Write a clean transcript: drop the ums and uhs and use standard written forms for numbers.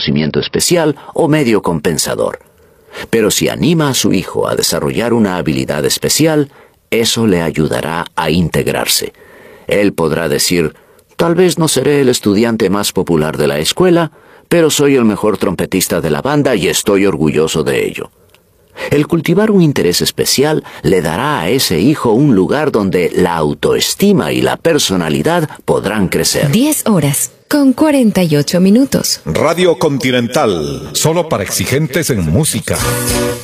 reconocimiento especial o medio compensador. Pero si anima a su hijo a desarrollar una habilidad especial, eso le ayudará a integrarse. Él podrá decir: tal vez no seré el estudiante más popular de la escuela, pero soy el mejor trompetista de la banda y estoy orgulloso de ello. El cultivar un interés especial le dará a ese hijo un lugar donde la autoestima y la personalidad podrán crecer. 10:48. Radio Continental, solo para exigentes en música.